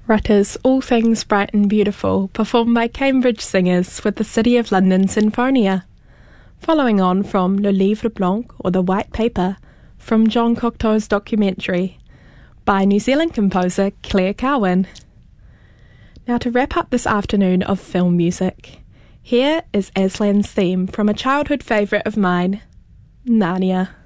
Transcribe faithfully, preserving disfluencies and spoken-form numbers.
Rutta's All Things Bright and Beautiful, performed by Cambridge singers with the City of London Sinfonia. Following on from Le Livre Blanc, or The White Paper, from John Cocteau's documentary, by New Zealand composer Claire Cowan. Now to wrap up this afternoon of film music, here is Aslan's theme from a childhood favourite of mine, Narnia.